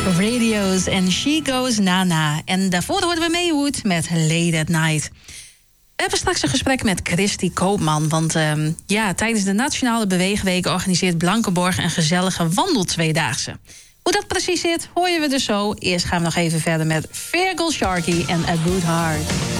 Radio's en She Goes Nana. En daarvoor hoorden we Maywood met Late at Night. We hebben straks een gesprek met Christy Koopman. Want tijdens de Nationale Beweegweek organiseert Blankenborg een gezellige wandeltweedaagse. Hoe dat precies zit, hoor je we dus zo. Eerst gaan we nog even verder met Virgil Sharkey en A Good Heart.